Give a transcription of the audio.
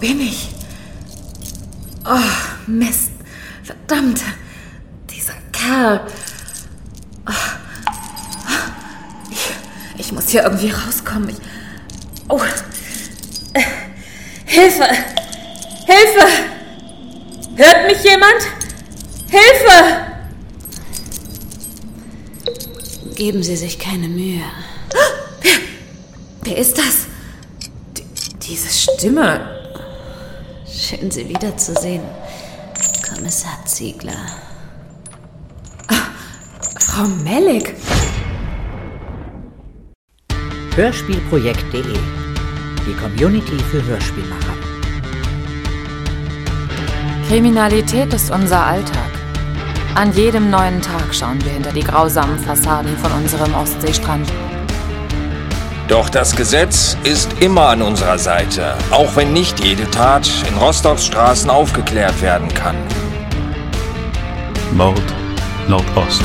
bin ich? Oh, Mist. Verdammt. Dieser Kerl. Ich muss hier irgendwie rauskommen. Hilfe! Hilfe! Hört mich jemand? Hilfe! Geben Sie sich keine Mühe. Wer ist das? Diese Stimme. Schön, Sie wiederzusehen, Kommissar Ziegler. Frau Mellig. Hörspielprojekt.de, die Community für Hörspielmacher. Kriminalität ist unser Alltag. An jedem neuen Tag schauen wir hinter die grausamen Fassaden von unserem Ostseestrand. Doch das Gesetz ist immer an unserer Seite, auch wenn nicht jede Tat in Rostocks Straßen aufgeklärt werden kann. Mord Nordost.